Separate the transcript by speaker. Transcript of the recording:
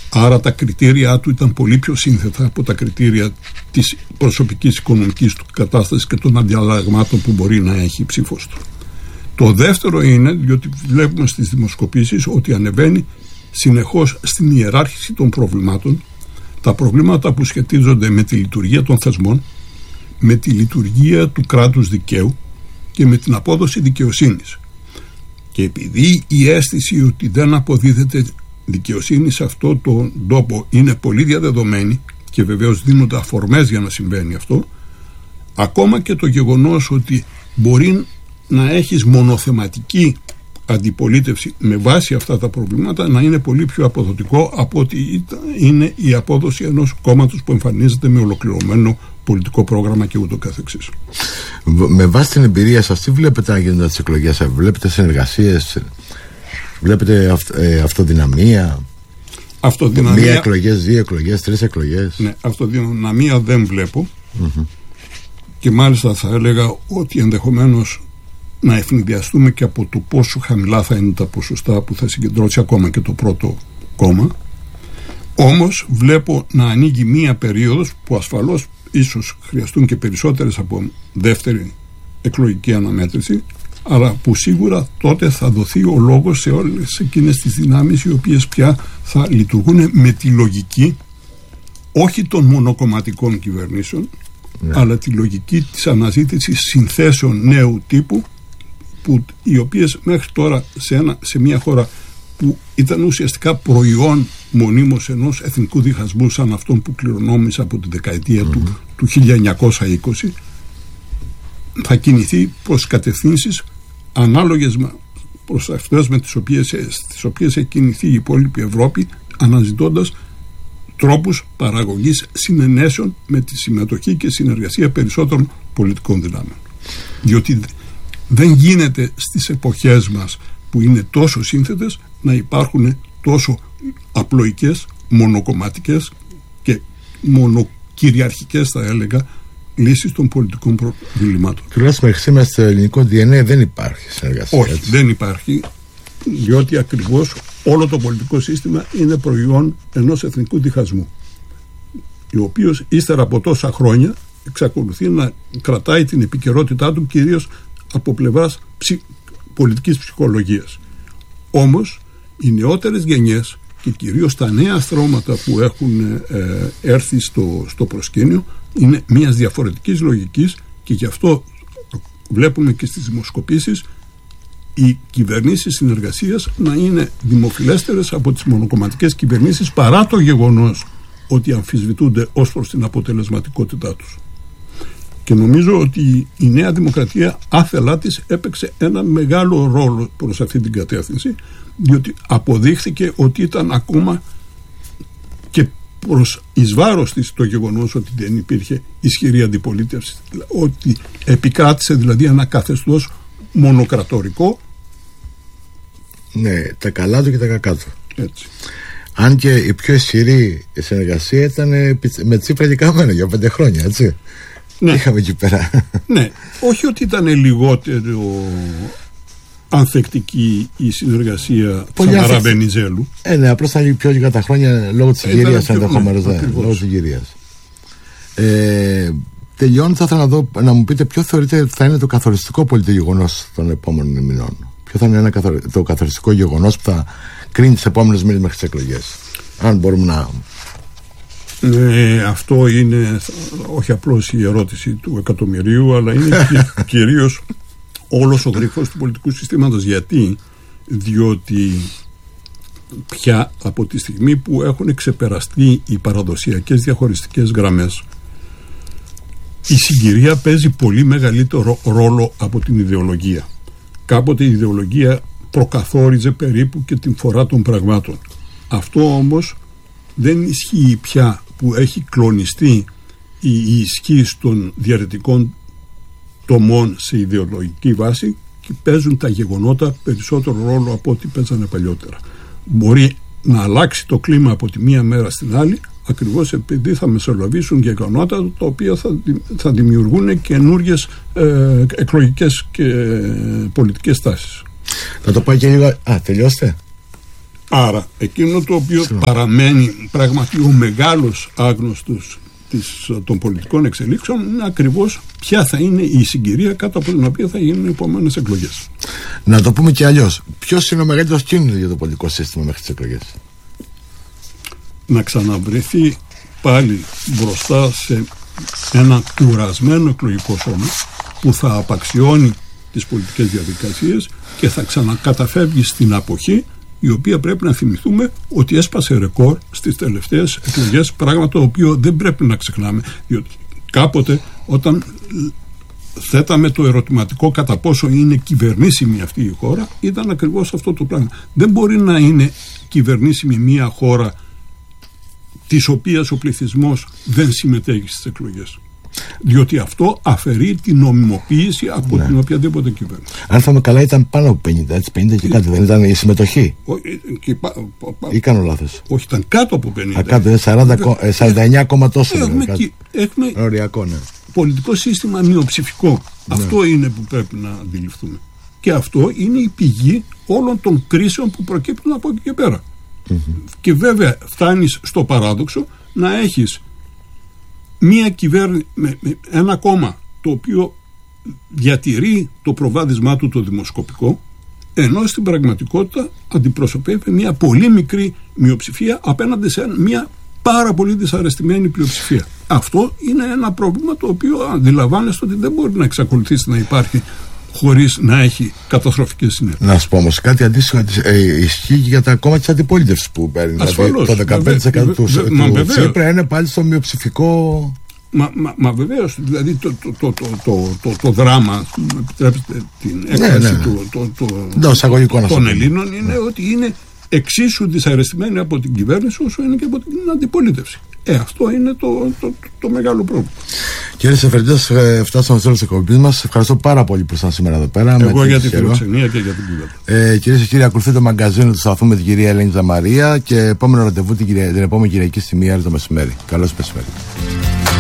Speaker 1: Άρα τα κριτήρια του ήταν πολύ πιο σύνθετα από τα κριτήρια της προσωπικής οικονομικής του κατάστασης και των ανταλλαγμάτων που μπορεί να έχει η ψήφος του. Το δεύτερο είναι διότι βλέπουμε στις δημοσκοπήσεις ότι ανεβαίνει συνεχώς στην ιεράρχηση των προβλημάτων, τα προβλήματα που σχετίζονται με τη λειτουργία των θεσμών, με τη λειτουργία του κράτους δικαίου και με την απόδοση δικαιοσύνης. Και επειδή η αίσθηση ότι δεν αποδίδεται δικαιοσύνη σε αυτό τον τόπο είναι πολύ διαδεδομένη και βεβαίως δίνονται αφορμές για να συμβαίνει αυτό, ακόμα και το γεγονός ότι μπορεί να έχεις μονοθεματική αντιπολίτευση με βάση αυτά τα προβλήματα να είναι πολύ πιο αποδοτικό από ότι είναι η απόδοση ενός κόμματος που εμφανίζεται με ολοκληρωμένο πολιτικό πρόγραμμα και ούτω καθεξής.
Speaker 2: Με βάση την εμπειρία σας, τι βλέπετε να γίνονται τις εκλογές? Βλέπετε συνεργασίες, βλέπετε αυτοδυναμία? Μία εκλογές, δύο εκλογές, τρεις εκλογές?
Speaker 1: Ναι, αυτοδυναμία δεν βλέπω. Και μάλιστα θα έλεγα ότι ενδεχομένως να ευνηδιαστούμε και από το πόσο χαμηλά θα είναι τα ποσοστά που θα συγκεντρώσει ακόμα και το πρώτο κόμμα. Όμως βλέπω να ανοίγει μία περίοδος που ασφαλώς ίσως χρειαστούν και περισσότερες από δεύτερη εκλογική αναμέτρηση, αλλά που σίγουρα τότε θα δοθεί ο λόγος σε όλες εκείνες τις δυνάμεις οι οποίες πια θα λειτουργούν με τη λογική όχι των μονοκομματικών κυβερνήσεων, αλλά τη λογική της αναζήτησης συνθέσεων νέου τύπου, οι οποίες μέχρι τώρα σε μια χώρα που ήταν ουσιαστικά προϊόν μονίμως ενός εθνικού διχασμού σαν αυτόν που κληρονόμησε από τη δεκαετία του 1920, θα κινηθεί προς κατευθύνσεις ανάλογες προς αυτές με τις οποίες έχει κινηθεί η υπόλοιπη Ευρώπη, αναζητώντας τρόπους παραγωγής συνενέσεων με τη συμμετοχή και συνεργασία περισσότερων πολιτικών δυνάμεων. Διότι δεν γίνεται στις εποχές μας που είναι τόσο σύνθετες να υπάρχουν τόσο απλοϊκές, μονοκομματικές και μονοκυριαρχικές, θα έλεγα, λύσεις των πολιτικών προβλημάτων.
Speaker 2: Τουλάχιστον μέχρι σήμερα στο ελληνικό DNA δεν υπάρχει συνεργασία.
Speaker 1: Όχι, δεν υπάρχει, διότι ακριβώς όλο το πολιτικό σύστημα είναι προϊόν ενός εθνικού διχασμού, ο οποίος ύστερα από τόσα χρόνια εξακολουθεί να κρατάει την επικαιρότητά του κυρίως από πλευράς πολιτικής ψυχολογίας. Όμως οι νεότερες γενιές και κυρίως τα νέα στρώματα που έχουν έρθει στο προσκήνιο είναι μιας διαφορετικής λογικής και γι' αυτό βλέπουμε και στις δημοσκοπήσεις οι κυβερνήσεις συνεργασίας να είναι δημοφιλέστερες από τις μονοκομματικές κυβερνήσεις, παρά το γεγονός ότι αμφισβητούνται ως προς την αποτελεσματικότητά τους. Και νομίζω ότι η Νέα Δημοκρατία άθελά της έπαιξε ένα μεγάλο ρόλο προς αυτή την κατεύθυνση, διότι αποδείχθηκε ότι ήταν ακόμα και προς εις βάρος της το γεγονός ότι δεν υπήρχε ισχυρή αντιπολίτευση, ότι επικράτησε δηλαδή ένα καθεστώς μονοκρατορικό.
Speaker 2: Ναι, τα καλά του και τα κακά του.
Speaker 1: Έτσι.
Speaker 2: Αν και η πιο ισχυρή συνεργασία ήταν με Τσίπρα και Καμένο για 5 χρόνια, έτσι. Ναι. Είχαμε εκεί πέρα.
Speaker 1: Ναι, όχι ότι ήταν λιγότερο ανθεκτική η συνεργασία Σαμαρά-Βενιζέλου.
Speaker 2: Ναι, απλώς ήταν πιο λίγα τα χρόνια λόγω της συγκυρίας ενδεχομένως. Λόγω της συγκυρίας. Τελειώνει, θα ήθελα να μου πείτε ποιο θεωρείτε θα είναι το καθοριστικό πολιτικό γεγονός των επόμενων μηνών. Ποιο θα είναι το καθοριστικό γεγονός που θα κρίνει τις επόμενες μήνες μέχρι τις εκλογές, αν μπορούμε να...
Speaker 1: Αυτό είναι όχι απλώς η ερώτηση του εκατομμυρίου, αλλά είναι κυρίως όλος ο γρίφος του πολιτικού συστήματος. Διότι πια από τη στιγμή που έχουν ξεπεραστεί οι παραδοσιακές διαχωριστικές γραμμές, η συγκυρία παίζει πολύ μεγαλύτερο ρόλο από την ιδεολογία. Κάποτε η ιδεολογία προκαθόριζε περίπου και την φορά των πραγμάτων. Αυτό όμως δεν ισχύει πια, που έχει κλονιστεί η ισχύ των διαρρετικών τομών σε ιδεολογική βάση και παίζουν τα γεγονότα περισσότερο ρόλο από ό,τι παίζανε παλιότερα. Μπορεί να αλλάξει το κλίμα από τη μία μέρα στην άλλη, ακριβώς επειδή θα μεσολαβήσουν γεγονότα τα οποία θα δημιουργούν καινούργιες εκλογικές και πολιτικές τάσεις.
Speaker 2: Να το πάει και λίγο... τελειώστε.
Speaker 1: Άρα εκείνο το οποίο παραμένει πράγματι ο μεγάλος άγνωστος των πολιτικών εξελίξεων είναι ακριβώς ποια θα είναι η συγκυρία κάτω από την οποία θα γίνουν οι επόμενες εκλογές.
Speaker 2: Να το πούμε και αλλιώς, ποιος είναι ο μεγαλύτερος κίνδυνος για το πολιτικό σύστημα μέχρι τις εκλογές?
Speaker 1: Να ξαναβρεθεί πάλι μπροστά σε ένα κουρασμένο εκλογικό σώμα που θα απαξιώνει τις πολιτικές διαδικασίες και θα ξανακαταφεύγει στην αποχή, η οποία πρέπει να θυμηθούμε ότι έσπασε ρεκόρ στις τελευταίες εκλογές, πράγμα το οποίο δεν πρέπει να ξεχνάμε, διότι κάποτε όταν θέταμε το ερωτηματικό κατά πόσο είναι κυβερνήσιμη αυτή η χώρα, ήταν ακριβώς αυτό το πράγμα. Δεν μπορεί να είναι κυβερνήσιμη μια χώρα της οποίας ο πληθυσμός δεν συμμετέχει στις εκλογές, διότι αυτό αφαιρεί την νομιμοποίηση από την οποιαδήποτε κυβέρνηση.
Speaker 2: Αν θα με καλά, ήταν πάνω από 50, έτσι, 50 και κάτι, δεν ήταν η συμμετοχή? Ή κάνω λάθος?
Speaker 1: Όχι, ήταν κάτω από 50.
Speaker 2: Κάτω, 49, τόσο.
Speaker 1: Έχουμε
Speaker 2: οριακό, ναι.
Speaker 1: Πολιτικό σύστημα μειοψηφικό. Αυτό είναι που πρέπει να αντιληφθούμε. Και αυτό είναι η πηγή όλων των κρίσεων που προκύπτουν από εκεί και πέρα. Και βέβαια φτάνεις στο παράδοξο να έχεις μία κυβέρνηση με ένα κόμμα το οποίο διατηρεί το προβάδισμά του το δημοσκοπικό, ενώ στην πραγματικότητα αντιπροσωπεύει μια πολύ μικρή μειοψηφία απέναντι σε μια πάρα πολύ δυσαρεστημένη πλειοψηφία. Αυτό είναι ένα πρόβλημα το οποίο αντιλαμβάνεστε ότι δεν μπορεί να εξακολουθήσει να υπάρχει χωρίς να έχει καταστροφικές συνέπειες. Να
Speaker 2: σου πω όμως κάτι αντίστοιχο ισχύει για τα κόμματα της αντιπολίτευσης που παίρνει.
Speaker 1: Ασφαλώς.
Speaker 2: Δηλαδή το 15% του Τσίπρα είναι πάλι στο μειοψηφικό.
Speaker 1: Μα βεβαίως, δηλαδή το δράμα, επιτρέψτε την έκφραση των Ελλήνων, είναι ότι είναι εξίσου δυσαρεστημένοι από την κυβέρνηση όσο είναι και από την αντιπολίτευση. Αυτό είναι το μεγάλο πρόβλημα. Κύριε
Speaker 2: Σεφερτζίδη, φτάσαμε στο τέλος της εκπομπής μας. Ευχαριστώ πάρα πολύ που ήσασταν σήμερα εδώ πέρα.
Speaker 1: Εγώ για τη φιλοξενία και για την κουβέντα.
Speaker 2: Κυρίες και κύριοι, ακολουθεί το μαγκαζίνο του σταθμού με την κυρία Ελένη Ζαμαρία και επόμενο ραντεβού την επόμενη Κυριακή στη 1 το μεσημέρι. Καλώς μεσημέρι.